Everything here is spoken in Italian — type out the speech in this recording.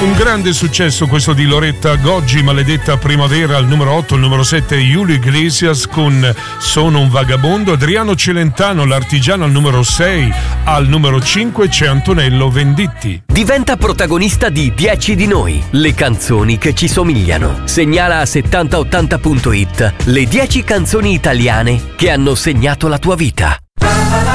Un grande successo questo di Loretta Goggi, Maledetta Primavera al numero 8, al numero 7 Julio Iglesias con Sono un vagabondo, Adriano Celentano, L'Artigiano al numero 6, al numero 5 c'è Antonello Venditti. Diventa protagonista di 10 di noi, le canzoni che ci somigliano. Segnala a 7080.it le 10 canzoni italiane che hanno segnato la tua vita.